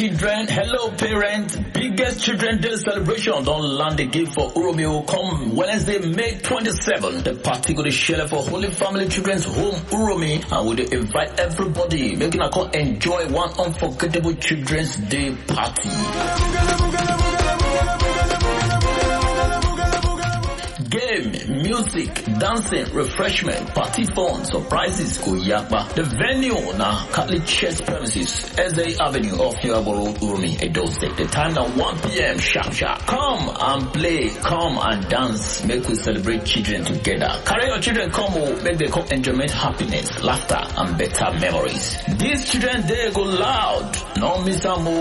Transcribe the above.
children, hello parents. Biggest Children Day celebration don't land the gift for Uromio come Wednesday, May 27th. The party go to share for Holy Family Children's Home Uromi, and we invite everybody making a call enjoy one unforgettable Children's Day party. Game, music, dancing, refreshment, party fun, surprises, Kuyapa. The venue na Catholic Church premises, SA Avenue off Hiwaboro, Urumi, Edo State. The time now 1 p.m. sharp. Come and play, come and dance, make we celebrate children together. Carry your children come, make them come enjoyment, happiness, laughter, and better memories. This Children's Day go loud, no miss a move.